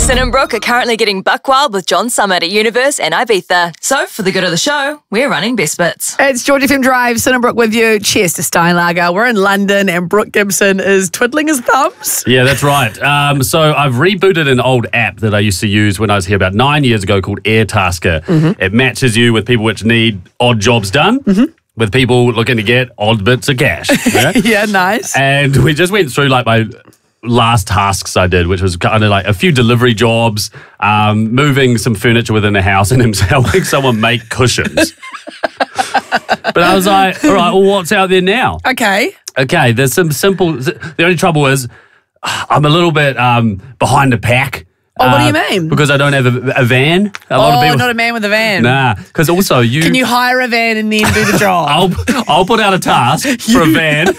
Sin and Brooke are currently getting buck wild with John Summit at Universe and Ibiza. So, for the good of the show, we're running Best Bits. It's George FM Drive, Sin and Brooke with you. Cheers to Steinlager. We're in London and Brooke Gibson is twiddling his thumbs. Yeah, that's right. So I've rebooted an old app that I used to use when I was here about 9 years ago called Airtasker. Mm-hmm. It matches you with people which need odd jobs done. Mm-hmm. With people looking to get odd bits of cash. Yeah, yeah, nice. And we just went through like my last tasks I did, which was kind of like a few delivery jobs, moving some furniture within the house, and helping someone make cushions. But I was like, all right, well, what's out there now? Okay, there's some simple... The only trouble is I'm a little bit behind the pack. Oh, what do you mean? Because I don't have a van. A lot of people, not a man with a van. Nah, because also you... Can you hire a van and then do the job? I'll put out a task for a van.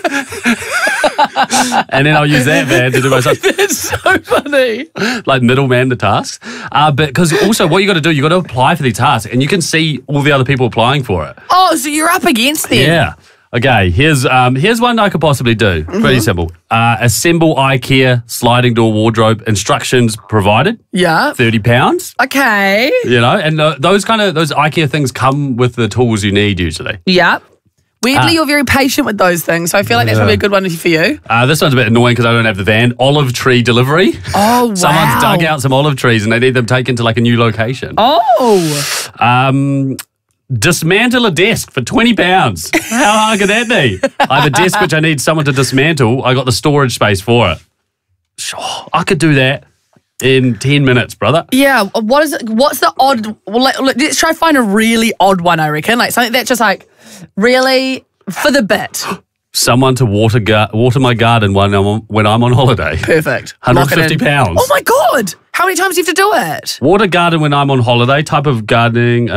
And then I'll use that van to do my stuff. That's so funny. Like middleman the tasks. But because also what you got to do, you got to apply for the task and you can see all the other people applying for it. Oh, so you're up against them. Yeah. Okay, here's one I could possibly do. Mm-hmm. Pretty simple. Assemble IKEA sliding door wardrobe. Instructions provided. Yeah. £30. Okay. You know, and those IKEA things come with the tools you need usually. Yeah. Weirdly, you're very patient with those things, so I feel like that's probably a good one for you. This one's a bit annoying because I don't have the van. Olive tree delivery. Oh, wow. Someone's dug out some olive trees and they need them taken to like a new location. Oh. Dismantle a desk for £20. How hard could that be? I have a desk which I need someone to dismantle. I got the storage space for it. Sure, I could do that in 10 minutes, brother. Yeah, what's the odd... Well, let's try to find a really odd one, I reckon. Like something that's just like really for the bit. Someone to water my garden when I'm on holiday. Perfect. £150. Oh my God! How many times do you have to do it? Water garden when I'm on holiday. Type of gardening...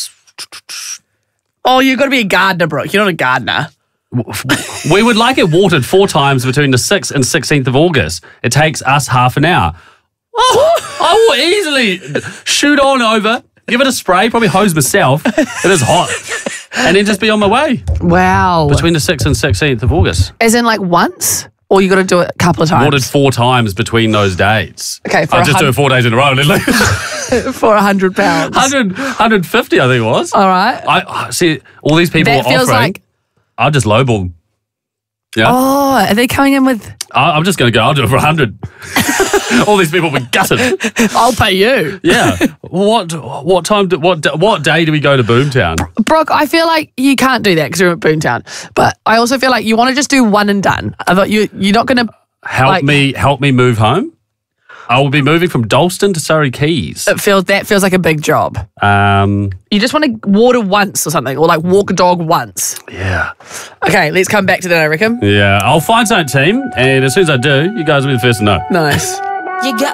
Oh, you've got to be a gardener, Brooke. You're not a gardener. We would like it watered 4 times between the 6th and 16th of August. It takes us half an hour. Oh, I will easily shoot on over, give it a spray, probably hose myself. It is hot. And then just be on my way. Wow. Between the 6th and 16th of August. As in like once? Or you got to do it a couple of times? Watered 4 times between those dates. Okay, I'll just do it 4 days in a row. For £100. 150, I think it was. All right. I see all these people that are feels offering. Like... I'll just lowball. Yeah. Oh, are they coming in with... I'm just going to go, I'll do it for 100. All these people will be gutted. I'll pay you. Yeah. What day do we go to Boomtown? Brooke, I feel like you can't do that because you're at Boomtown. But I also feel like you want to just do one and done. I thought you're not going to... Help me move home? I will be moving from Dalston to Surrey Keys. That feels like a big job. You just want to water once or something, or like walk a dog once. Yeah. Okay, let's come back to that, I reckon. Yeah, I'll find something, team, and as soon as I do, you guys will be the first to know. Nice. You got